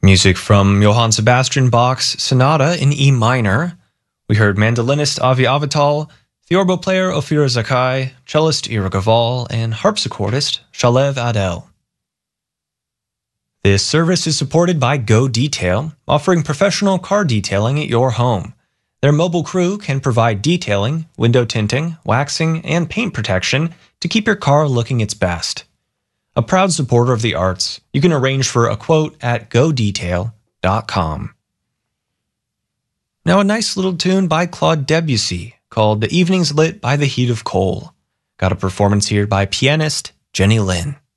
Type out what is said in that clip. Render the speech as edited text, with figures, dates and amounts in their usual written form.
Music from Johann Sebastian Bach's Sonata in E minor. We heard mandolinist Avi Avital, theorbo player Ophira Zakai, cellist Ira Gaval, and harpsichordist Shalev Adel. This service is supported by Go Detail, offering professional car detailing at your home. Their mobile crew can provide detailing, window tinting, waxing, and paint protection to keep your car looking its best. A proud supporter of the arts, you can arrange for a quote at godetail.com. Now a nice little tune by Claude Debussy called The Evenings Lit by the Heat of Coal. Got a performance here by pianist Jenny Lin.